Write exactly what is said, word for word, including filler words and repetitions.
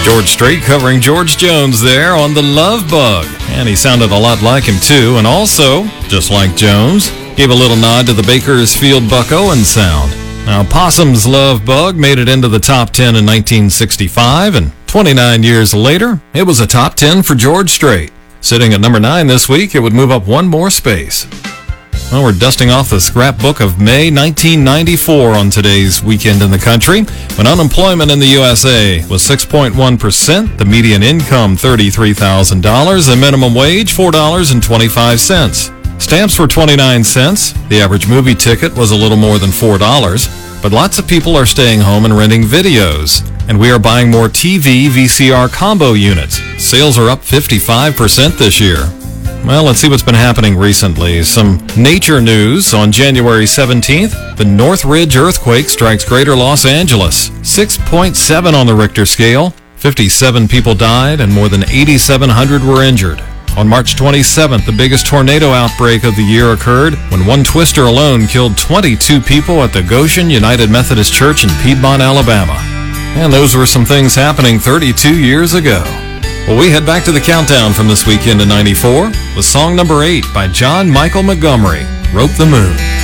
George Strait covering George Jones there on The Love Bug. And he sounded a lot like him too, and also, just like Jones, gave a little nod to the Bakersfield Buck Owens sound. Now, Possum's Love Bug made it into the top ten in nineteen sixty-five, and twenty-nine years later, it was a top ten for George Strait. Sitting at number nine this week, it would move up one more space. Well, we're dusting off the scrapbook of May nineteen ninety-four on today's Weekend in the Country, when unemployment in the U S A was six point one percent, the median income thirty-three thousand dollars, the minimum wage four dollars and twenty-five cents. Stamps were twenty-nine cents, the average movie ticket was a little more than four dollars, but lots of people are staying home and renting videos, and we are buying more T V V C R combo units. Sales are up fifty-five percent this year. Well, let's see what's been happening recently. Some nature news. On January seventeenth, the Northridge earthquake strikes greater Los Angeles. six point seven on the Richter scale. fifty-seven people died and more than eighty-seven hundred were injured. On March twenty-seventh, the biggest tornado outbreak of the year occurred when one twister alone killed twenty-two people at the Goshen United Methodist Church in Piedmont, Alabama. And those were some things happening thirty-two years ago. Well, we head back to the countdown from this weekend in ninety-four with song number eight by John Michael Montgomery, Rope the Moon.